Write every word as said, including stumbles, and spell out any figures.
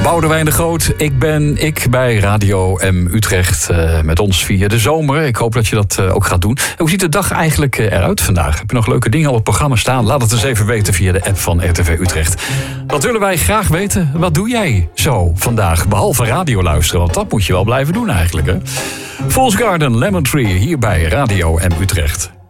Boudewijn de Groot, ik ben ik bij Radio M Utrecht uh, met ons via de zomer. Ik hoop dat je dat uh, ook gaat doen. Hoe ziet de dag eigenlijk uh, eruit vandaag? Heb je nog leuke dingen op het programma staan? Laat het eens even weten via de app van R T V Utrecht. Dat willen wij graag weten. Wat doe jij zo vandaag? Behalve radio luisteren, want dat moet je wel blijven doen eigenlijk. Hè? Falls Garden, Lemon Tree, hier bij Radio M Utrecht.